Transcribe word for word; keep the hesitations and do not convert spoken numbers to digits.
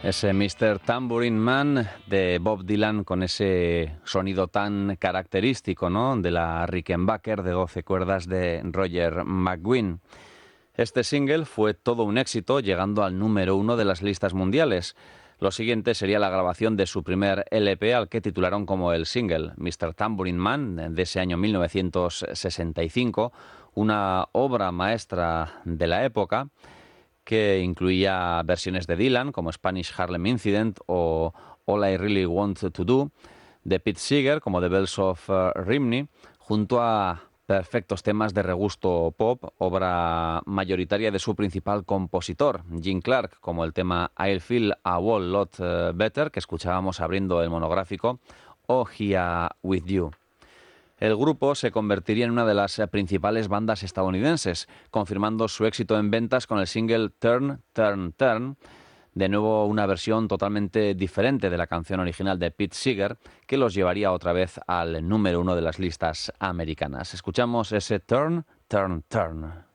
Ese míster Tambourine Man de Bob Dylan con ese sonido tan característico, ¿no?, de la Rickenbacker de doce cuerdas de Roger McGuinn. Este single fue todo un éxito, llegando al número uno de las listas mundiales. Lo siguiente sería la grabación de su primer L P, al que titularon como el single, míster Tambourine Man, de ese año mil novecientos sesenta y cinco, una obra maestra de la época que incluía versiones de Dylan, como Spanish Harlem Incident o All I Really Want to Do, de Pete Seeger, como The Bells of uh, Rhymney, junto a perfectos temas de regusto pop, obra mayoritaria de su principal compositor, Gene Clark, como el tema I'll Feel a Whole Lot Better, que escuchábamos abriendo el monográfico, o Here With You. El grupo se convertiría en una de las principales bandas estadounidenses, confirmando su éxito en ventas con el single Turn, Turn, Turn, de nuevo una versión totalmente diferente de la canción original de Pete Seeger, que los llevaría otra vez al número uno de las listas americanas. Escuchamos ese Turn, Turn, Turn.